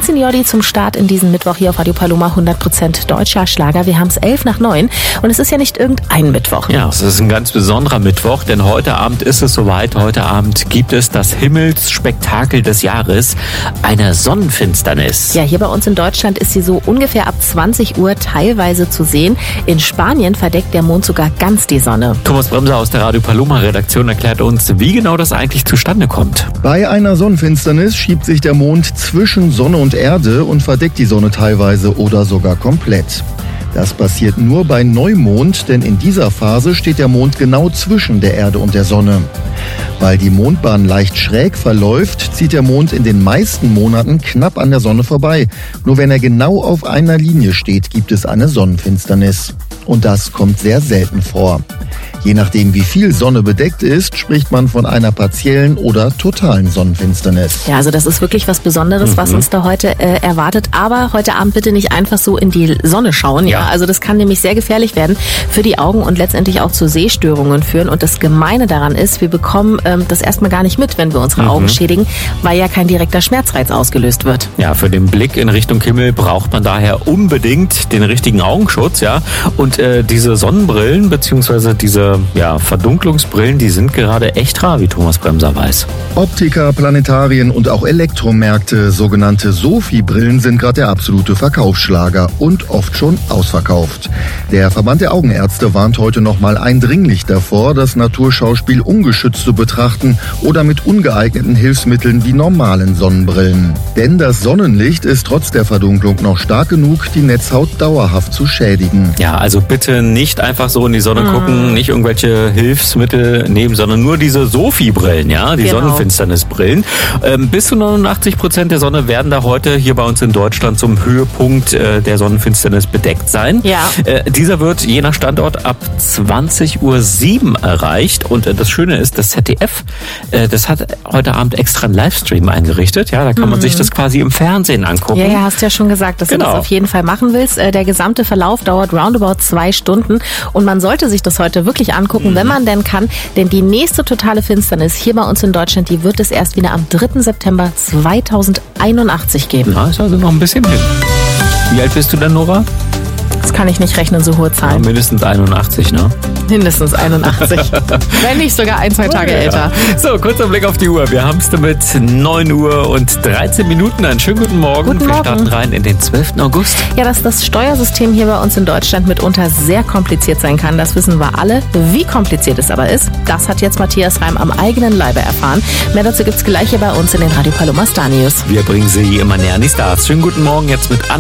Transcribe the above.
Martin Jordi zum Start in diesen Mittwoch hier auf Radio Paloma, 100% deutscher Schlager. Wir haben es 8:11 und es ist ja nicht irgendein Mittwoch. Ja, es ist ein ganz besonderer Mittwoch, denn heute Abend ist es soweit. Heute Abend gibt es das Himmelsspektakel des Jahres, eine Sonnenfinsternis. Ja, hier bei uns in Deutschland ist sie so ungefähr ab 20 Uhr teilweise zu sehen. In Spanien verdeckt der Mond sogar ganz die Sonne. Thomas Bremser aus der Radio Paloma Redaktion erklärt uns, wie genau das eigentlich zustande kommt. Bei einer Sonnenfinsternis schiebt sich der Mond zwischen Sonne und Erde und verdeckt die Sonne teilweise oder sogar komplett. Das passiert nur bei Neumond, denn in dieser Phase steht der Mond genau zwischen der Erde und der Sonne. Weil die Mondbahn leicht schräg verläuft, zieht der Mond in den meisten Monaten knapp an der Sonne vorbei. Nur wenn er genau auf einer Linie steht, gibt es eine Sonnenfinsternis. Und das kommt sehr selten vor. Je nachdem, wie viel Sonne bedeckt ist, spricht man von einer partiellen oder totalen Sonnenfinsternis. Ja, also das ist wirklich was Besonderes, was uns da heute erwartet. Aber heute Abend bitte nicht einfach so in die Sonne schauen. Ja, also das kann nämlich sehr gefährlich werden für die Augen und letztendlich auch zu Sehstörungen führen. Und das Gemeine daran ist, wir bekommen das erstmal gar nicht mit, wenn wir unsere Augen schädigen, weil ja kein direkter Schmerzreiz ausgelöst wird. Ja, für den Blick in Richtung Himmel braucht man daher unbedingt den richtigen Augenschutz, ja. Und diese Sonnenbrillen bzw. diese Verdunklungsbrillen, die sind gerade echt rar, wie Thomas Bremser weiß. Optiker, Planetarien und auch Elektromärkte, sogenannte Sophie-Brillen, sind gerade der absolute Verkaufsschlager und oft schon ausverkauft. Der Verband der Augenärzte warnt heute nochmal eindringlich davor, das Naturschauspiel ungeschützt zu betrachten oder mit ungeeigneten Hilfsmitteln wie normalen Sonnenbrillen. Denn das Sonnenlicht ist trotz der Verdunklung noch stark genug, die Netzhaut dauerhaft zu schädigen. Ja, also bitte nicht einfach so in die Sonne gucken, nicht irgendwelche Hilfsmittel nehmen, sondern nur diese Sophie-Brillen, ja, die Sonnenfinsternisbrillen. Bis zu 89% der Sonne werden da heute hier bei uns in Deutschland zum Höhepunkt der Sonnenfinsternis bedeckt sein. Ja. Dieser wird je nach Standort ab 20:07 Uhr erreicht und das Schöne ist, das ZDF, das hat heute Abend extra einen Livestream eingerichtet, ja, da kann man sich das quasi im Fernsehen angucken. Ja, hast ja schon gesagt, dass du das auf jeden Fall machen willst. Der gesamte Verlauf dauert roundabout 2 Stunden und man sollte sich das heute wirklich angucken, wenn man denn kann, denn die nächste totale Finsternis hier bei uns in Deutschland, die wird es erst wieder am 3. September 2081 geben. Ja, ist also noch ein bisschen hin. Wie alt bist du denn, Nora? Das kann ich nicht rechnen, so hohe Zahlen. Ja, mindestens 81, ne? Mindestens 81. Wenn nicht sogar 1-2 Tage älter. So, kurzer Blick auf die Uhr. Wir haben es damit 9 Uhr und 13 Minuten. Einen schönen guten Morgen. Guten Morgen. Wir starten rein in den 12. August. Ja, dass das Steuersystem hier bei uns in Deutschland mitunter sehr kompliziert sein kann, das wissen wir alle. Wie kompliziert es aber ist, das hat jetzt Matthias Reim am eigenen Leibe erfahren. Mehr dazu gibt's gleich hier bei uns in den Radio Paloma Star News. Wir bringen Sie immer näher an die Stars. Schönen guten Morgen jetzt mit Anna.